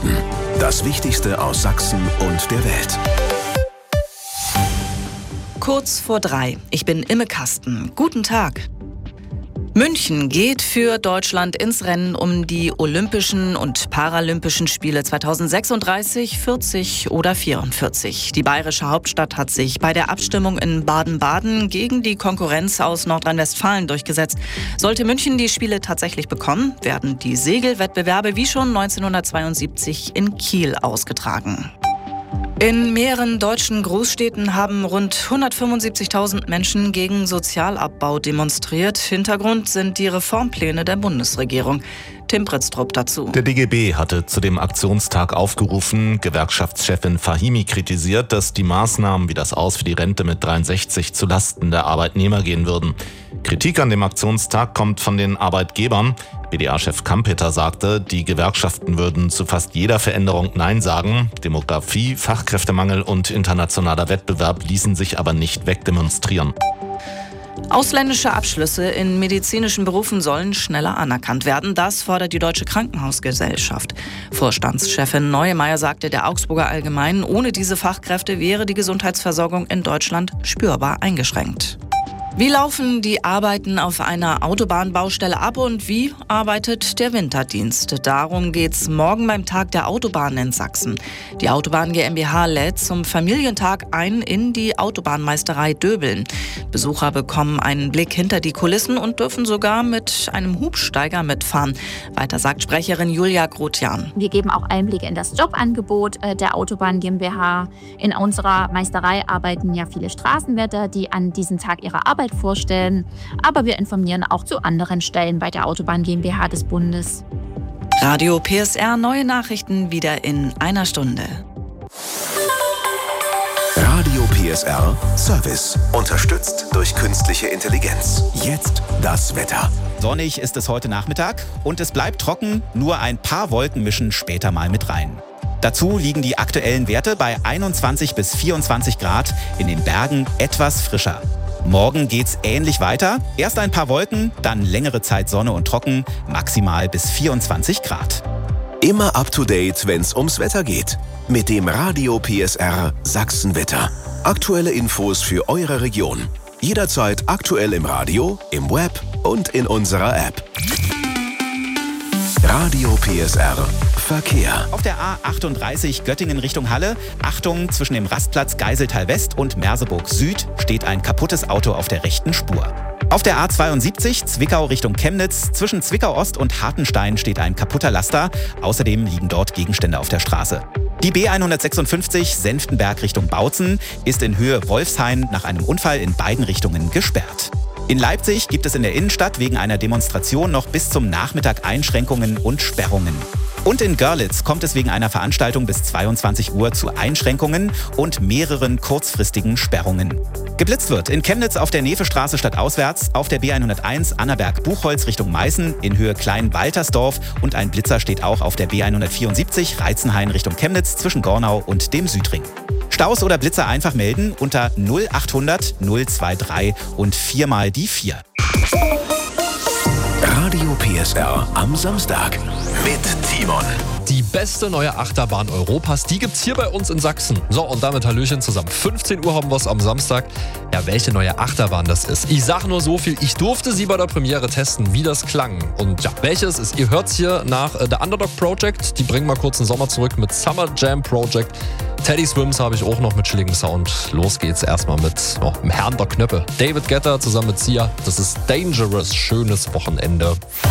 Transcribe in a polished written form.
Nachrichten. Das Wichtigste aus Sachsen und der Welt. Kurz vor 3. Ich bin Imme Kasten. Guten Tag. München geht für Deutschland ins Rennen um die Olympischen und Paralympischen Spiele 2036, 40 oder 44. Die bayerische Hauptstadt hat sich bei der Abstimmung in Baden-Baden gegen die Konkurrenz aus Nordrhein-Westfalen durchgesetzt. Sollte München die Spiele tatsächlich bekommen, werden die Segelwettbewerbe wie schon 1972 in Kiel ausgetragen. In mehreren deutschen Großstädten haben rund 175.000 Menschen gegen Sozialabbau demonstriert. Hintergrund sind die Reformpläne der Bundesregierung. Tim Britztrup dazu. Der DGB hatte zu dem Aktionstag aufgerufen. Gewerkschaftschefin Fahimi kritisiert, dass die Maßnahmen wie das Aus für die Rente mit 63 zu Lasten der Arbeitnehmer gehen würden. Kritik an dem Aktionstag kommt von den Arbeitgebern. BDA-Chef Kampeter sagte, die Gewerkschaften würden zu fast jeder Veränderung Nein sagen. Demografie, Fachkräftemangel und internationaler Wettbewerb ließen sich aber nicht wegdemonstrieren. Ausländische Abschlüsse in medizinischen Berufen sollen schneller anerkannt werden. Das fordert die Deutsche Krankenhausgesellschaft. Vorstandschefin Neumeyer sagte der Augsburger Allgemeinen, ohne diese Fachkräfte wäre die Gesundheitsversorgung in Deutschland spürbar eingeschränkt. Wie laufen die Arbeiten auf einer Autobahnbaustelle ab und wie arbeitet der Winterdienst? Darum geht's morgen beim Tag der Autobahn in Sachsen. Die Autobahn GmbH lädt zum Familientag ein in die Autobahnmeisterei Döbeln. Besucher bekommen einen Blick hinter die Kulissen und dürfen sogar mit einem Hubsteiger mitfahren. Weiter sagt Sprecherin Julia Grotjan. Wir geben auch Einblicke in das Jobangebot der Autobahn GmbH. In unserer Meisterei arbeiten ja viele Straßenwärter, die an diesem Tag ihre Arbeit vorstellen. Aber wir informieren auch zu anderen Stellen bei der Autobahn GmbH des Bundes. Radio PSR, neue Nachrichten wieder in einer Stunde. Radio PSR Service. Unterstützt durch künstliche Intelligenz. Jetzt das Wetter. Sonnig ist es heute Nachmittag und es bleibt trocken. Nur ein paar Wolken mischen später mal mit rein. Dazu liegen die aktuellen Werte bei 21 bis 24 Grad, in den Bergen etwas frischer. Morgen geht's ähnlich weiter. Erst ein paar Wolken, dann längere Zeit Sonne und trocken, maximal bis 24 Grad. Immer up to date, wenn's ums Wetter geht. Mit dem Radio PSR Sachsenwetter. Aktuelle Infos für eure Region. Jederzeit aktuell im Radio, im Web und in unserer App. Radio PSR Verkehr. Auf der A38 Göttingen Richtung Halle. Achtung, zwischen dem Rastplatz Geiseltal West und Merseburg Süd steht ein kaputtes Auto auf der rechten Spur. Auf der A72 Zwickau Richtung Chemnitz. Zwischen Zwickau Ost und Hartenstein steht ein kaputter Laster. Außerdem liegen dort Gegenstände auf der Straße. Die B156 Senftenberg Richtung Bautzen ist in Höhe Wolfshain nach einem Unfall in beiden Richtungen gesperrt. In Leipzig gibt es in der Innenstadt wegen einer Demonstration noch bis zum Nachmittag Einschränkungen und Sperrungen. Und in Görlitz kommt es wegen einer Veranstaltung bis 22 Uhr zu Einschränkungen und mehreren kurzfristigen Sperrungen. Geblitzt wird in Chemnitz auf der Nefestraße stadtauswärts, auf der B101 Annaberg-Buchholz Richtung Meißen in Höhe Klein-Waltersdorf und ein Blitzer steht auch auf der B174 Reizenhain Richtung Chemnitz zwischen Gornau und dem Südring. Staus oder Blitzer einfach melden unter 0800 023 und 4 mal die 4. Radio PSR am Samstag mit Timon. Die beste neue Achterbahn Europas, die gibt's hier bei uns in Sachsen. So, und damit Hallöchen zusammen. 15 Uhr haben wir es am Samstag. Ja, welche neue Achterbahn das ist. Ich sag nur so viel, ich durfte sie bei der Premiere testen, wie das klang. Und ja, welches ist, ihr hört's hier nach The Underdog Project. Die bringen mal kurz den Sommer zurück mit Summer Jam Project. Teddy Swims habe ich auch noch mit chilligem Sound. Los geht's erstmal mit dem Herrn der Knöpfe. David Guetta zusammen mit Sia. Das ist Dangerous. Schönes Wochenende.